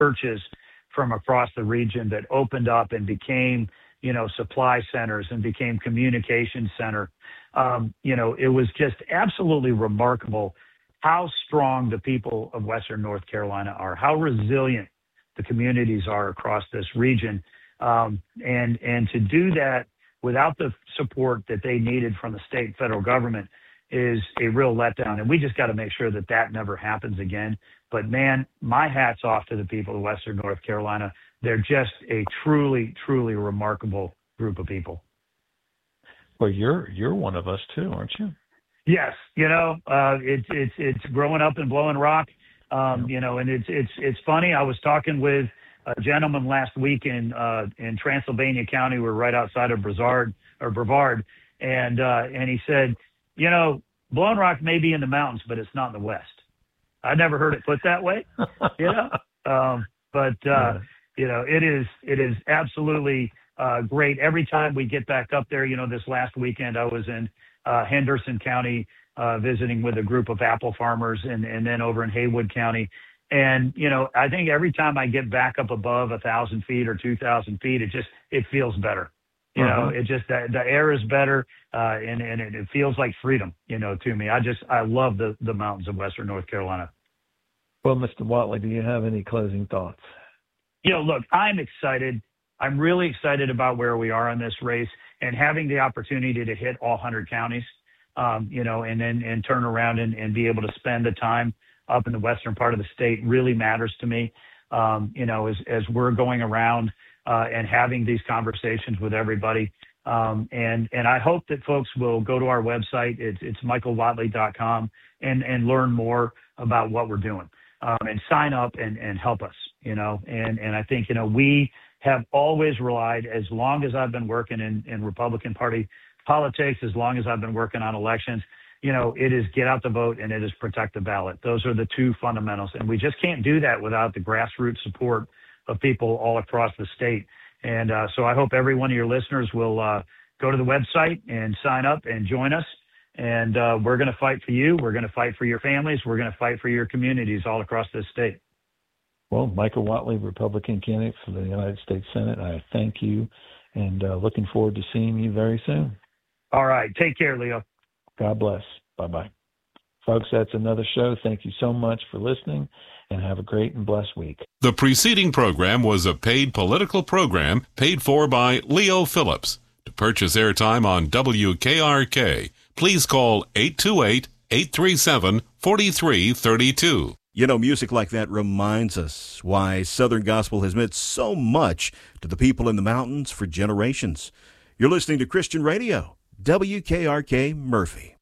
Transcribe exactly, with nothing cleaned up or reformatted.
churches from across the region that opened up and became, you know, supply centers and became communication center. Um, you know, it was just absolutely remarkable how strong the people of Western North Carolina are, how resilient the communities are across this region. Um, and, and to do that without the support that they needed from the state and federal government is a real letdown. And we just got to make sure that that never happens again. But man, my hat's off to the people of Western North Carolina. They're just a truly, truly remarkable group of people. Well, you're you're one of us too, aren't you? Yes, you know, uh, it's it's it's growing up in Blowing Rock, um, you know, and it's it's it's funny. I was talking with a gentleman last week in uh, in Transylvania County. We're right outside of Brevard or Brevard, and uh, and he said, you know, Blowing Rock may be in the mountains, but it's not in the West. I never heard it put that way, you know, um, but uh, you know, it is it is absolutely uh, great every time we get back up there. You know, this last weekend I was in uh, Henderson County uh, visiting with a group of apple farmers, and and then over in Haywood County. And, you know, I think every time I get back up above a thousand feet or two thousand feet, it just, it feels better. You uh-huh. know, it just, the, the air is better, uh, and, and it, it feels like freedom, you know, to me. I just, I love the, the mountains of Western North Carolina. Well, Mister Whatley, do you have any closing thoughts? You know, look, I'm excited. I'm really excited about where we are in this race and having the opportunity to hit all one hundred counties, um, you know, and then, and turn around and, and be able to spend the time up in the western part of the state really matters to me. Um, you know, as, as we're going around uh, and having these conversations with everybody. Um, and, and I hope that folks will go to our website. It's, it's michael whatley dot com and, and learn more about what we're doing, um, and sign up and, and help us, you know, and, and I think, you know, we have always relied, as long as I've been working in, in Republican Party politics, as long as I've been working on elections, you know, it is get out the vote and it is protect the ballot. Those are the two fundamentals. And we just can't do that without the grassroots support of people all across the state. And uh, so I hope every one of your listeners will uh, go to the website and sign up and join us. And uh, we're going to fight for you. We're going to fight for your families. We're going to fight for your communities all across this state. Well, Michael Whatley, Republican candidate for the United States Senate, I thank you, and uh, looking forward to seeing you very soon. All right. Take care, Leo. God bless. Bye-bye. Folks, that's another show. Thank you so much for listening, and have a great and blessed week. The preceding program was a paid political program paid for by Leo Phillips. To purchase airtime on W K R K, please call eight two eight, eight three seven, four three three two. You know, music like that reminds us why Southern Gospel has meant so much to the people in the mountains for generations. You're listening to Christian Radio, W K R K Murphy.